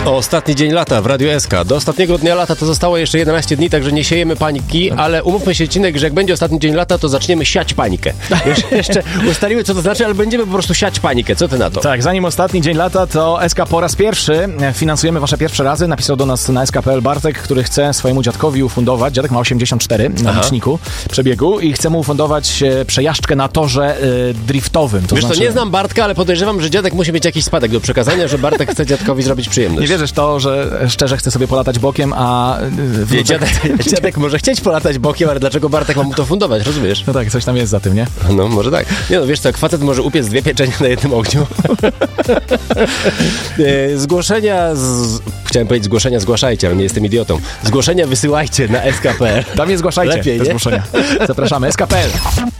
Ostatni dzień lata w Radiu SK. Do ostatniego dnia lata to zostało jeszcze 11 dni, także nie siejemy paniki, ale umówmy się, Cinek, że jak będzie ostatni dzień lata, to zaczniemy siać panikę. Jeszcze ustalimy, co to znaczy, ale będziemy po prostu siać panikę. Co ty na to? Tak, zanim ostatni dzień lata, to SK po raz pierwszy finansujemy wasze pierwsze razy. Napisał do nas na SK.pl Bartek, który chce swojemu dziadkowi ufundować, dziadek ma 84 na liczniku przebiegu i chce mu ufundować przejażdżkę na torze driftowym. Wiesz co, nie znam Bartka, ale podejrzewam, że dziadek musi mieć jakiś spadek do przekazania, że Bartek chce dziadkowi zrobić przyjemność. Nie wierzysz to, że szczerze chce sobie polatać bokiem, a... Dziadek może chcieć polatać bokiem, ale dlaczego Bartek ma mu to fundować, rozumiesz? No tak, coś tam jest za tym, nie? No, może tak. Nie no, wiesz co, jak facet może upiec 2 pieczenie na jednym ogniu. Chciałem powiedzieć zgłoszenia, zgłaszajcie, ale nie jestem idiotą. Zgłoszenia wysyłajcie na sk.pl. Tam nie zgłaszajcie Lepiej, te nie? zgłoszenia. Zapraszamy, sk.pl.